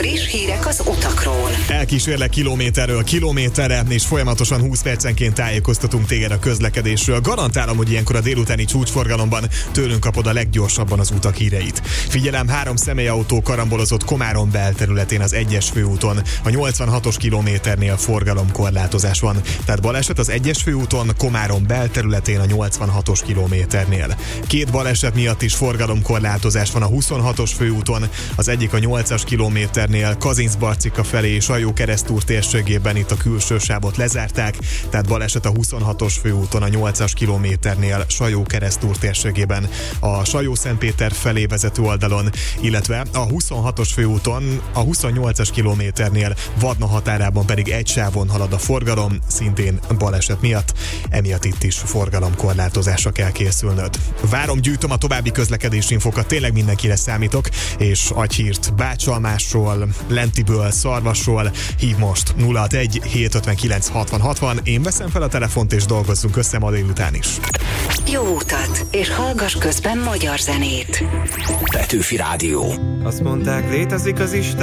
Friss hírek az utakról. Elkísérlek kilométerről kilométerre, és folyamatosan 20 percenként tájékoztatunk téged a közlekedésről. Garantálom, hogy ilyenkor a délutáni csúcsforgalomban tőlünk kapod a leggyorsabban az utak híreit. Figyelem, 3 személyautó karambolozott Komárom belterületén az 1-es főúton. A 86-os kilométernél forgalomkorlátozás van. Tehát baleset az 1-es főúton, Komárom belterületén a 86-os kilométernél. 2 baleset miatt is forgalomkorlátozás van a 26-os főúton, az egyik a 8-as kilométernél Kazincbarcika felé Sajó-Keresztúr térségében, itt a külső sávot lezárták, tehát baleset a 26-os főúton a 8-as kilométernél Sajó-Keresztúr térségében a Sajó-Szentpéter felé vezető oldalon, illetve a 26-os főúton a 28-as kilométernél Vadna határában pedig egy sávon halad a forgalom, szintén baleset miatt, emiatt itt is forgalomkorlátozásra kell készülnöd. Várom, gyűjtöm a további közlekedési infokat, tényleg mindenkire számítok, és agyhírt Bácsalmásról, Lentiből, Szarvasról hív most 061 759 60 60. Én veszem fel a telefont, és dolgozzunk össze ma délután is. Jó utat, és hallgass közben magyar zenét. Petőfi Rádió. Azt mondták, létezik az Isten.